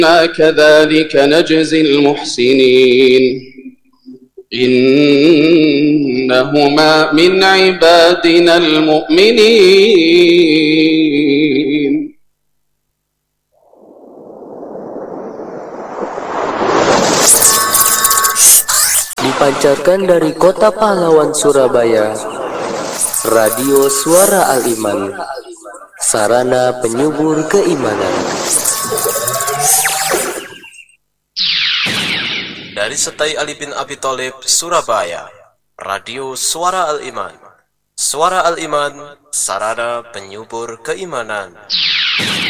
كذلك نجزي المحسنين إنهما من عبادنا المؤمنين. Dipancarkan dari Kota Pahlawan Surabaya, Radio Suara Al-Iman, sarana penyubur keimanan. Dari Setai Ali bin Abi Thalib, Surabaya, Radio Suara Al-Iman. Suara Al-Iman, sarana penyubur keimanan.